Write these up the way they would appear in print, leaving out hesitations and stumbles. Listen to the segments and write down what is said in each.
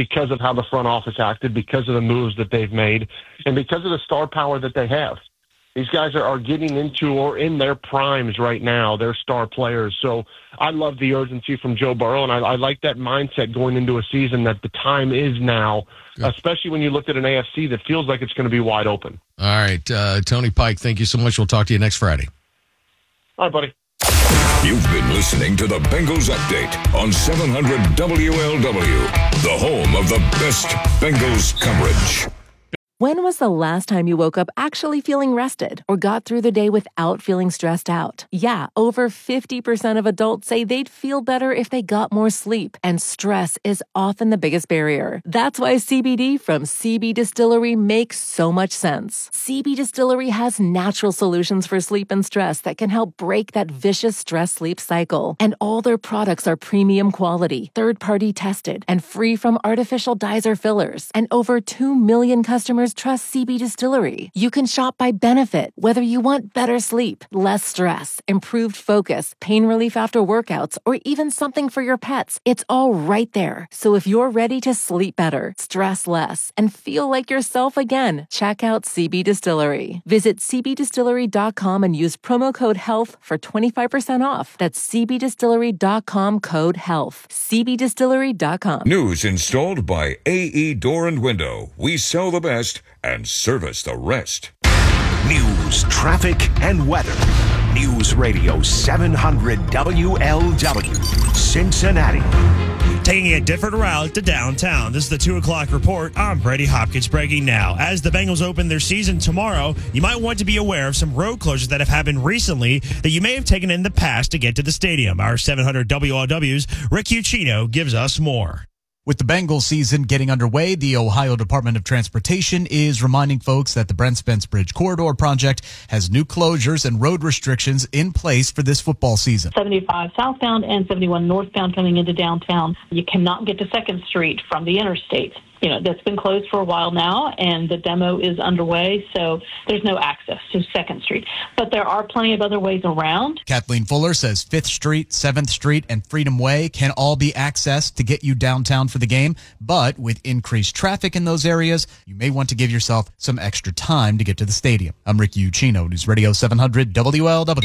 because of how the front office acted, because of the moves that they've made, and because of the star power that they have. These guys are getting into or in their primes right now. They're star players. So I love the urgency from Joe Burrow, and I like that mindset going into a season that the time is now, especially when you look at an AFC that feels like it's going to be wide open. All right, Tony Pike, thank you so much. We'll talk to you next Friday. All right, buddy. You've been listening to the Bengals Update on 700 WLW, the home of the best Bengals coverage. When was the last time you woke up actually feeling rested or got through the day without feeling stressed out? Yeah, over 50% of adults say they'd feel better if they got more sleep, and stress is often the biggest barrier. That's why CBD from CB Distillery makes so much sense. CB Distillery has natural solutions for sleep and stress that can help break that vicious stress-sleep cycle. And all their products are premium quality, third-party tested, and free from artificial dyes or fillers. And over 2 million customers trust CB Distillery. You can shop by benefit, whether you want better sleep, less stress, improved focus, pain relief after workouts, or even something for your pets. It's all right there. So if you're ready to sleep better, stress less, and feel like yourself again, check out CB Distillery. Visit cbdistillery.com and use promo code HEALTH for 25% off. That's cbdistillery.com, code HEALTH. cbdistillery.com. News installed by AE Door and Window. We sell the best and service the rest. News, traffic, and weather. News Radio 700 WLW, Cincinnati. Taking a different route to downtown. This is the 2 o'clock report. I'm Brady Hopkins breaking now. As the Bengals open their season tomorrow, you might want to be aware of some road closures that have happened recently that you may have taken in the past to get to the stadium. Our 700 WLW's Rick Ucchino gives us more. With the Bengals season getting underway, the Ohio Department of Transportation is reminding folks that the Brent Spence Bridge Corridor project has new closures and road restrictions in place for this football season. 75 southbound and 71 northbound coming into downtown. You cannot get to 2nd Street from the interstate. You know, that's been closed for a while now, and the demo is underway, so there's no access to 2nd Street. But there are plenty of other ways around. Kathleen Fuller says 5th Street, 7th Street, and Freedom Way can all be accessed to get you downtown for the game, but with increased traffic in those areas, you may want to give yourself some extra time to get to the stadium. I'm Ricky Ucchino, News Radio 700 WLW.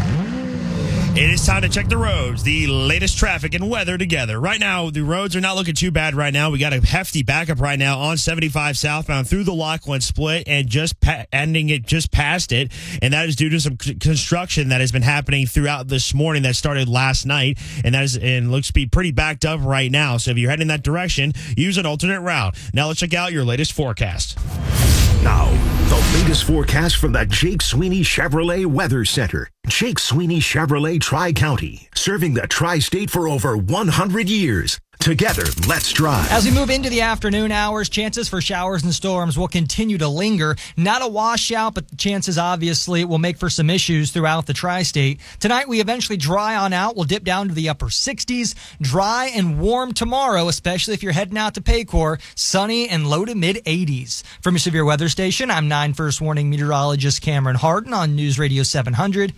It is time to check the roads, the latest traffic and weather together. Right now, the roads are not looking too bad right now. We got a hefty backup right now on 75 southbound through the Lachlan split and just ending it just past it. And that is due to some construction that has been happening throughout this morning that started last night. And that is, and looks to be pretty backed up right now. So if you're heading that direction, use an alternate route. Now let's check out your latest forecast. Now, the latest forecast from the Jake Sweeney Chevrolet Weather Center. Jake Sweeney Chevrolet Tri-County, serving the Tri-State for over 100 years. Together, let's drive. As we move into the afternoon hours, chances for showers and storms will continue to linger. Not a washout, but the chances obviously will make for some issues throughout the tri-state. Tonight, we eventually dry on out. We'll dip down to the upper 60s. Dry and warm tomorrow, especially if you're heading out to Paycor. Sunny and low to mid 80s. From your severe weather station, I'm 9 First Warning meteorologist Cameron Harden on News Radio 700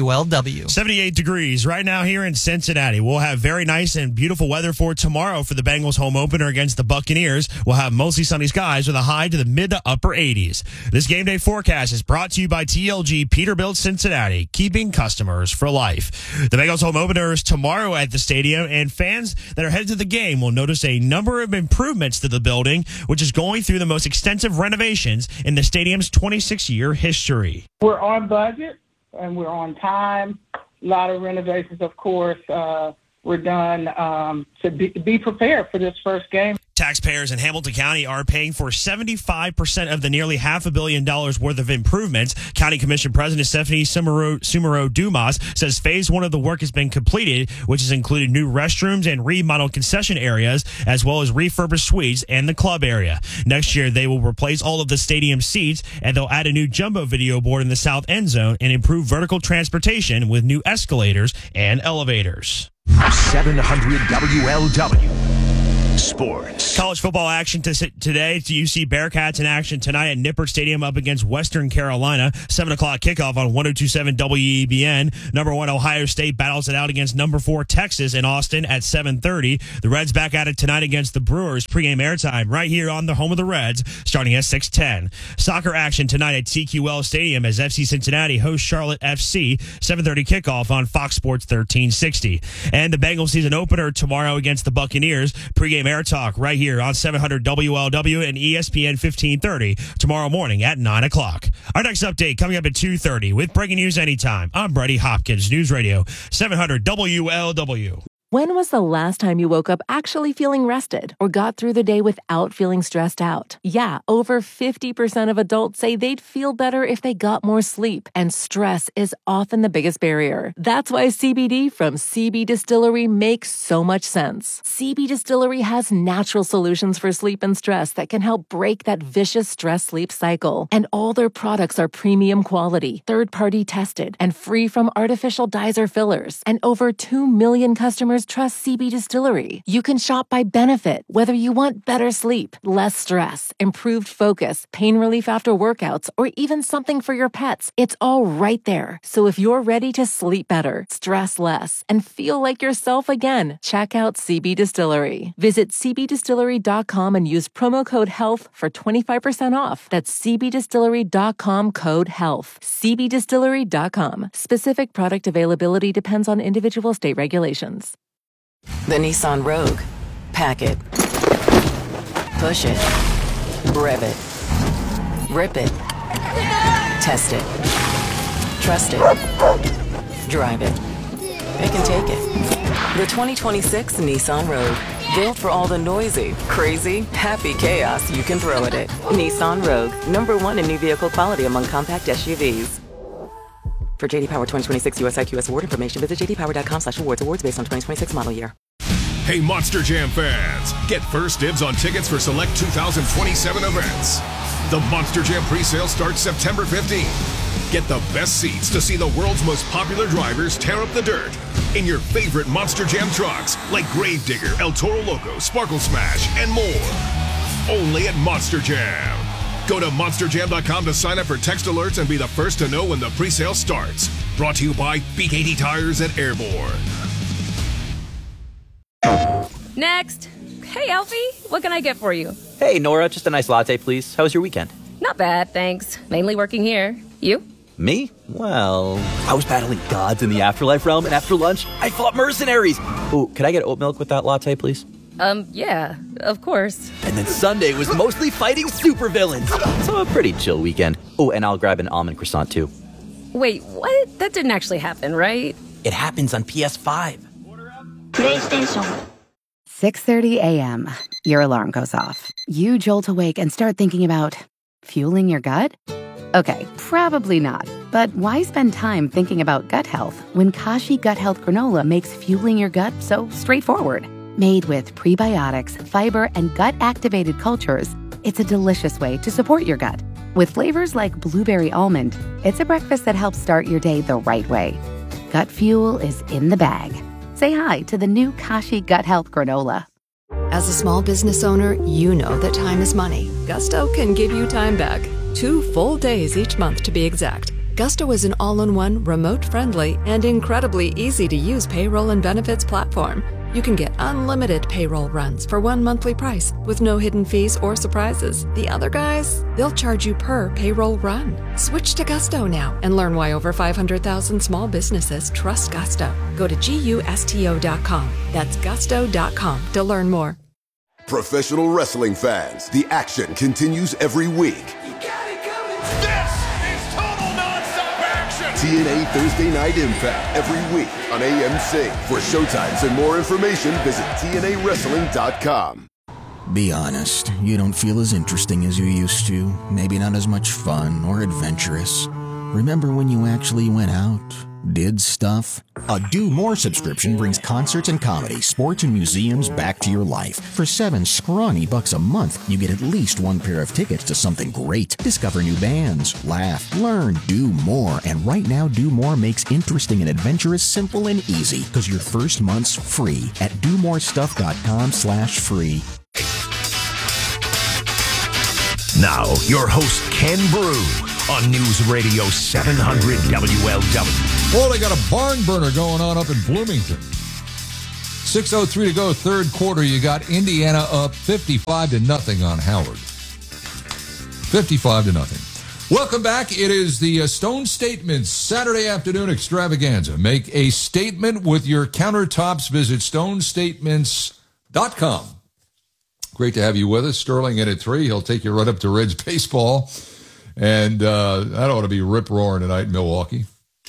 WLW. 78 degrees right now here in Cincinnati. We'll have very nice and beautiful weather for tomorrow for the Bengals home opener against the Buccaneers. We'll have mostly sunny skies with a high to the mid to upper 80s. This game day forecast is brought to you by TLG Peterbilt Cincinnati, keeping customers for life. The Bengals home opener is tomorrow at the stadium, and fans that are headed to the game will notice a number of improvements to the building, which is going through the most extensive renovations in the stadium's 26-year history. We're on budget and we're on time. A lot of renovations, of course. We're done to be prepared for this first game. Taxpayers in Hamilton County are paying for 75% of the nearly $500 million worth of improvements. County Commission President Stephanie Sumero Dumas says phase 1 of the work has been completed, which has included new restrooms and remodeled concession areas, as well as refurbished suites and the club area. Next year, they will replace all of the stadium seats, and they'll add a new jumbo video board in the south end zone and improve vertical transportation with new escalators and elevators. 700 WLW. Sports. College football action today. UC Bearcats in action tonight at Nippert Stadium up against Western Carolina. 7 o'clock kickoff on 102.7 WEBN. Number 1 Ohio State battles it out against number 4 Texas in Austin at 7:30. The Reds back at it tonight against the Brewers. Pregame airtime right here on the home of the Reds starting at 6:10. Soccer action tonight at TQL Stadium as FC Cincinnati hosts Charlotte FC. 7:30 kickoff on Fox Sports 1360. And the Bengals season opener tomorrow against the Buccaneers. Pregame air talk right here on 700 WLW and ESPN 1530 tomorrow morning at 9 o'clock. Our next update coming up at 2:30 with breaking news anytime. I'm Brady Hopkins, News Radio 700 WLW. When was the last time you woke up actually feeling rested or got through the day without feeling stressed out? Yeah, over 50% of adults say they'd feel better if they got more sleep, and stress is often the biggest barrier. That's why CBD from CB Distillery makes so much sense. CB Distillery has natural solutions for sleep and stress that can help break that vicious stress-sleep cycle. And all their products are premium quality, third-party tested, and free from artificial dyes or fillers. And over 2 million customers trust CB Distillery. You can shop by benefit, whether you want better sleep, less stress, improved focus, pain relief after workouts, or even something for your pets. It's all right there. So if you're ready to sleep better, stress less, and feel like yourself again, check out CB Distillery. Visit cbdistillery.com and use promo code HEALTH for 25% off. That's cbdistillery.com code HEALTH. cbdistillery.com. Specific product availability depends on individual state regulations. The Nissan Rogue. Pack it. Push it. Rev it. Rip it. Test it. Trust it. Drive it. It can take it. The 2026 Nissan Rogue. Built for all the noisy, crazy, happy chaos you can throw at it. Nissan Rogue. #1 in new vehicle quality among compact SUVs. For JD Power 2026 US IQS award information, visit jdpower.com/awards. Awards based on 2026 model year. Hey, Monster Jam fans! Get first dibs on tickets for select 2027 events. The Monster Jam presale starts September 15th. Get the best seats to see the world's most popular drivers tear up the dirt in your favorite Monster Jam trucks like Gravedigger, El Toro Loco, Sparkle Smash, and more. Only at Monster Jam. Go to monsterjam.com to sign up for text alerts and be the first to know when the presale starts. Brought to you by BKT Tires and Airborne. Next. Hey, Alfie, what can I get for you? Hey, Nora, just a nice latte, please. How was your weekend? Not bad, thanks. Mainly working here. You? Me? Well, I was battling gods in the afterlife realm, and after lunch, I fought mercenaries. Ooh, could I get oat milk with that latte, please? Yeah, of course. And then Sunday was mostly fighting supervillains. So a pretty chill weekend. Oh, and I'll grab an almond croissant, too. Wait, what? That didn't actually happen, right? It happens on PS5. PlayStation. 6:30 a.m. Your alarm goes off. You jolt awake and start thinking about fueling your gut? Okay, probably not. But why spend time thinking about gut health when Kashi Gut Health Granola makes fueling your gut so straightforward? Made with prebiotics, fiber, and gut-activated cultures, it's a delicious way to support your gut. With flavors like blueberry almond, it's a breakfast that helps start your day the right way. Gut fuel is in the bag. Say hi to the new Kashi Gut Health Granola. As a small business owner, you know that time is money. Gusto can give you time back. 2 full days each month to be exact. Gusto is an all-in-one, remote-friendly, and incredibly easy-to-use payroll and benefits platform. You can get unlimited payroll runs for one monthly price with no hidden fees or surprises. The other guys, they'll charge you per payroll run. Switch to Gusto now and learn why over 500,000 small businesses trust Gusto. Go to GUSTO.com. That's gusto.com to learn more. Professional wrestling fans, the action continues every week. TNA Thursday Night Impact every week on AMC. For showtimes and more information, visit TNAWrestling.com. Be honest, you don't feel as interesting as you used to. Maybe not as much fun or adventurous. Remember when you actually went out? Did stuff? A Do More subscription brings concerts and comedy, sports and museums back to your life. For $7 scrawny a month, you get at least one pair of tickets to something great. Discover new bands, laugh, learn, do more. And right now, Do More makes interesting and adventurous simple and easy because your first month's free at domorestuff.com/free. Now, your host, Ken Brew, on News Radio 700 WLW. Well, they got a barn burner going on up in Bloomington. 6:03 to go, third quarter. You got Indiana up 55-0 on Howard. 55-0. Welcome back. It is the Stone Statements Saturday afternoon extravaganza. Make a statement with your countertops. Visit stonestatements.com. Great to have you with us. Sterling in at 3. He'll take you right up to Reds baseball. And that ought to be rip-roaring tonight in Milwaukee.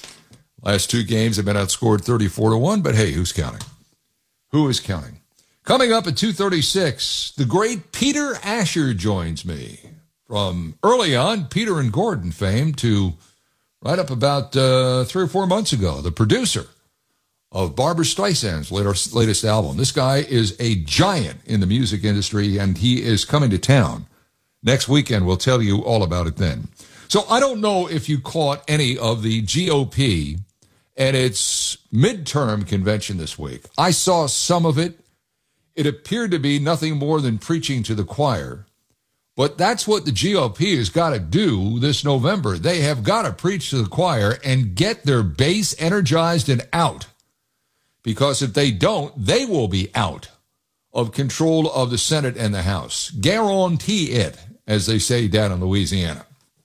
Last 2 games have been outscored 34-1, but hey, who's counting? Who is counting? Coming up at 2:36, the great Peter Asher joins me. From early on, Peter and Gordon fame, to right up about 3 or 4 months ago, the producer of Barbra Streisand's latest album. This guy is a giant in the music industry, and he is coming to town next weekend. We'll tell you all about it then. So I don't know if you caught any of the GOP and its midterm convention this week. I saw some of it. It appeared to be nothing more than preaching to the choir. But that's what the GOP has got to do this November. They have got to preach to the choir and get their base energized and out. Because if they don't, they will be out of control of the Senate and the House. Guarantee it, as they say down in Louisiana.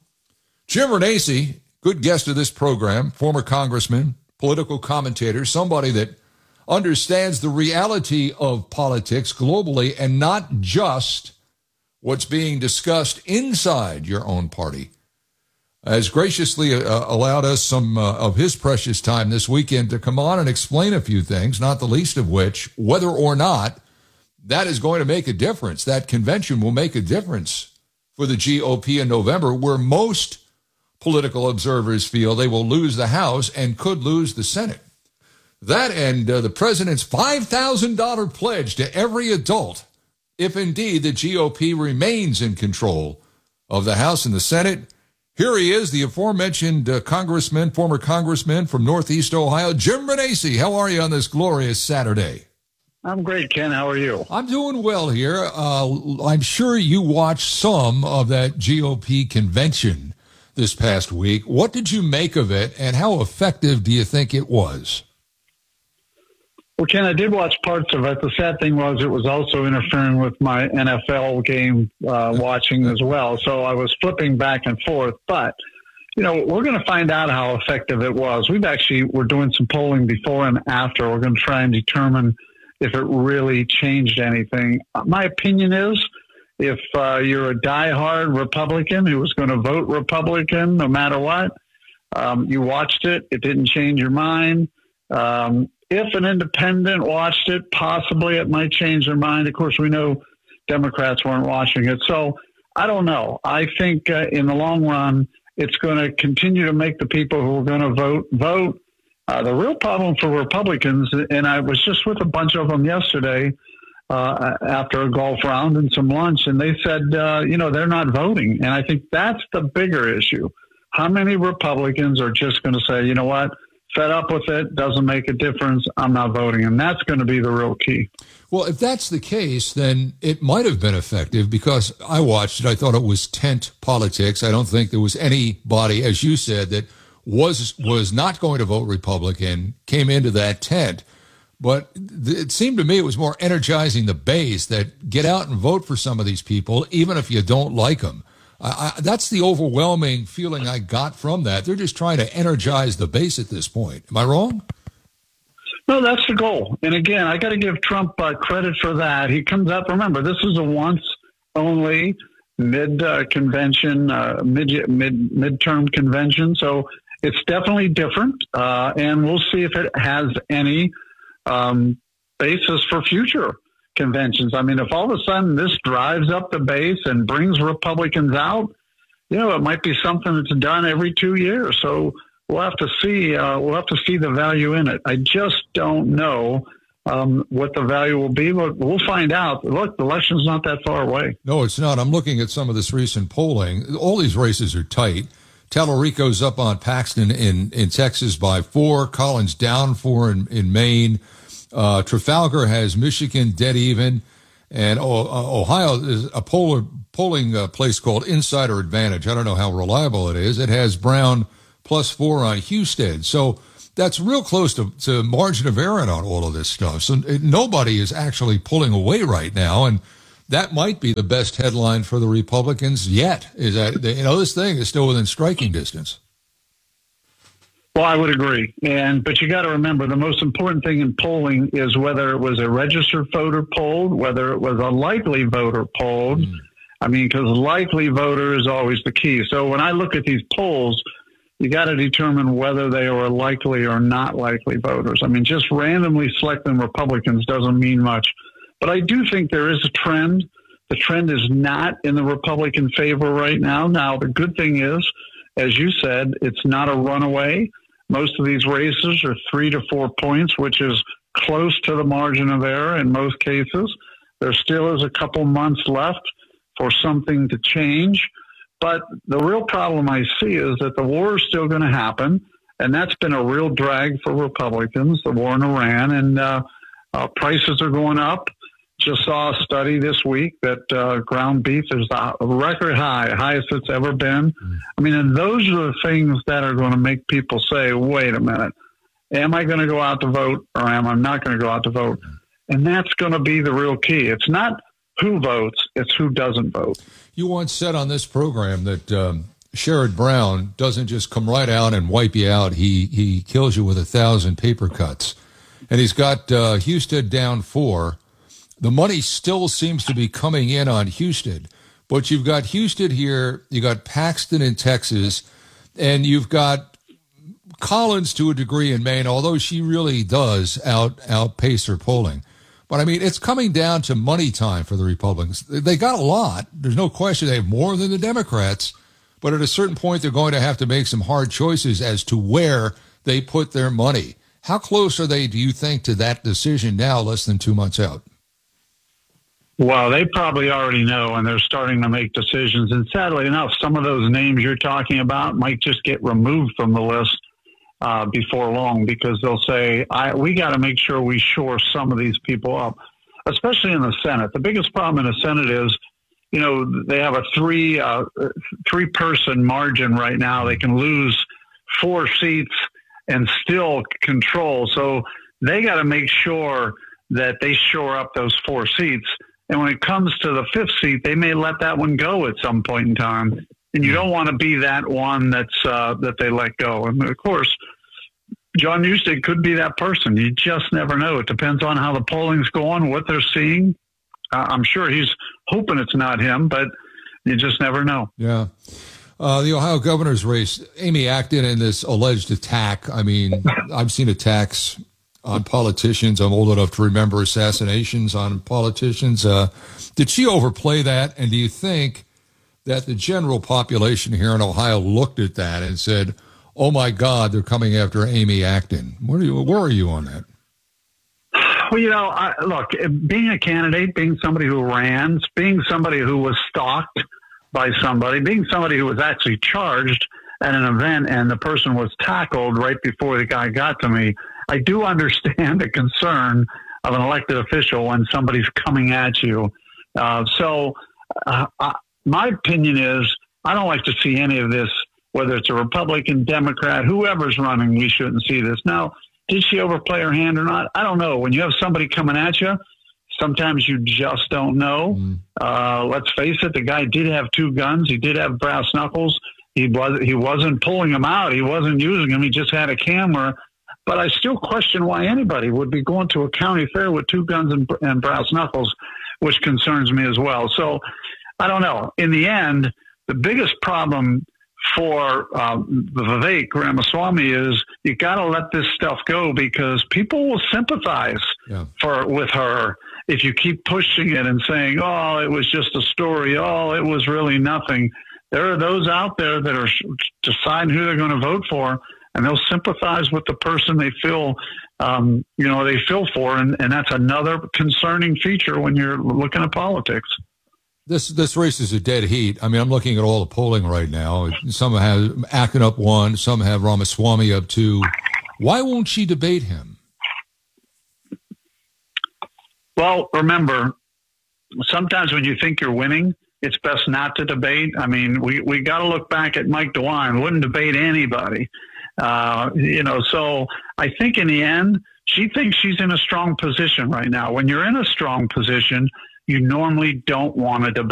Jim Renacci, good guest of this program, former congressman, political commentator, somebody that understands the reality of politics globally and not just what's being discussed inside your own party, has graciously allowed us some of his precious time this weekend to come on and explain a few things, not the least of which, whether or not that is going to make a difference. That convention will make a difference for the GOP in November, where most political observers feel they will lose the House and could lose the Senate. That and the president's $5,000 pledge to every adult, if indeed the GOP remains in control of the House and the Senate. Here he is, the aforementioned former congressman from Northeast Ohio, Jim Renacci. How are you on this glorious Saturday? I'm great, Ken. How are you? I'm doing well here. I'm sure you watched some of that GOP convention this past week. What did you make of it, and how effective do you think it was? Well, Ken, I did watch parts of it. The sad thing was it was also interfering with my NFL game watching as well. So I was flipping back and forth. But, we're going to find out how effective it was. We're doing some polling before and after. We're going to try and determine if it really changed anything. My opinion is, if you're a diehard Republican who was going to vote Republican no matter what, you watched it, it didn't change your mind. If an independent watched it, possibly it might change their mind. Of course, we know Democrats weren't watching it. So I don't know. I think in the long run, it's going to continue to make the people who are going to vote. The real problem for Republicans, and I was just with a bunch of them yesterday, after a golf round and some lunch, and they said, they're not voting. And I think that's the bigger issue. How many Republicans are just going to say, you know what, fed up with it, doesn't make a difference, I'm not voting. And that's going to be the real key. Well, if that's the case, then it might have been effective, because I watched it. I thought it was tent politics. I don't think there was anybody, as you said, that was not going to vote Republican, came into that tent. But it seemed to me it was more energizing the base, that get out and vote for some of these people, even if you don't like them. That's the overwhelming feeling I got from that. They're just trying to energize the base at this point. Am I wrong? No, that's the goal. And again, I got to give Trump credit for that. He comes up. Remember, this is a once-only mid-convention, midterm convention. So it's definitely different. And we'll see if it has any basis for future conventions. I mean, if all of a sudden this drives up the base and brings Republicans out, it might be something that's done every 2 years. So we'll have to see. We'll have to see the value in it. I just don't know what the value will be, but we'll find out. Look, the election's not that far away. No, it's not. I'm looking at some of this recent polling. All these races are tight. Tallarico's up on Paxton in Texas by 4. Collins down 4 in Maine. Trafalgar has Michigan dead even. And Ohio is a polling place called Insider Advantage. I don't know how reliable it is. It has Brown +4 on Houston. So that's real close to margin of error on all of this stuff. So nobody is actually pulling away right now. And that might be the best headline for the Republicans yet, is that, this thing is still within striking distance. Well, I would agree. But you got to remember, the most important thing in polling is whether it was a registered voter polled, whether it was a likely voter polled. I mean, because likely voter is always the key. So when I look at these polls, you got to determine whether they are likely or not likely voters. I mean, just randomly selecting Republicans doesn't mean much. But I do think there is a trend. The trend is not in the Republican favor right now. Now, the good thing is, as you said, it's not a runaway. Most of these races are 3 to 4 points, which is close to the margin of error in most cases. There still is a couple months left for something to change. But the real problem I see is that the war is still going to happen, and that's been a real drag for Republicans, the war in Iran, and prices are going up. Just saw a study this week that ground beef is a record high, highest it's ever been. I mean, and those are the things that are going to make people say, wait a minute, am I going to go out to vote or am I not going to go out to vote? And that's going to be the real key. It's not who votes, it's who doesn't vote. You once said on this program that Sherrod Brown doesn't just come right out and wipe you out. He kills you with 1,000 paper cuts. And he's got Houston down 4. The money still seems to be coming in on Houston, but you've got Houston here, you got Paxton in Texas, and you've got Collins to a degree in Maine, although she really does outpace her polling. But, I mean, it's coming down to money time for the Republicans. They got a lot. There's no question they have more than the Democrats, but at a certain point they're going to have to make some hard choices as to where they put their money. How close are they, do you think, to that decision now, less than 2 months out? Well, they probably already know, and they're starting to make decisions. And sadly enough, some of those names you're talking about might just get removed from the list before long, because they'll say, we got to make sure we shore some of these people up, especially in the Senate. The biggest problem in the Senate is, they have a three-person margin right now. They can lose 4 seats and still control. So they got to make sure that they shore up those 4 seats. And when it comes to the 5th seat, they may let that one go at some point in time. And you don't want to be that one that they let go. And, of course, John Newsted could be that person. You just never know. It depends on how the polling's going, what they're seeing. I'm sure he's hoping it's not him, but you just never know. Yeah. The Ohio governor's race, Amy Acton in this alleged attack. I mean, I've seen attacks on politicians. I'm old enough to remember assassinations on politicians. Did she overplay that? And do you think that the general population here in Ohio looked at that and said, oh my God, they're coming after Amy Acton? Where are you on that? Well, look, being a candidate, being somebody who ran, being somebody who was stalked by somebody, being somebody who was actually charged at an event and the person was tackled right before the guy got to me, I do understand the concern of an elected official when somebody's coming at you. So my opinion is I don't like to see any of this, whether it's a Republican, Democrat, whoever's running, we shouldn't see this. Now, did she overplay her hand or not? I don't know. When you have somebody coming at you, sometimes you just don't know. Let's face it, the guy did have 2 guns. He did have brass knuckles. He wasn't pulling them out. He wasn't using them. He just had a camera. But I still question why anybody would be going to a county fair with 2 guns and brass knuckles, which concerns me as well. So I don't know. In the end, the biggest problem for Vivek Ramaswamy is you got to let this stuff go, because people will sympathize with her if you keep pushing it and saying, oh, it was just a story. Oh, it was really nothing. There are those out there that are deciding who they're going to vote for. and they'll sympathize with the person they feel, they feel for. And that's another concerning feature when you're looking at politics. This race is a dead heat. I mean, I'm looking at all the polling right now. Some have Akin up 1, some have Ramaswamy up 2. Why won't she debate him? Well, remember, sometimes when you think you're winning, it's best not to debate. I mean, we got to look back at Mike DeWine. Wouldn't debate anybody. So I think in the end, she thinks she's in a strong position right now. When you're in a strong position, you normally don't want to debate.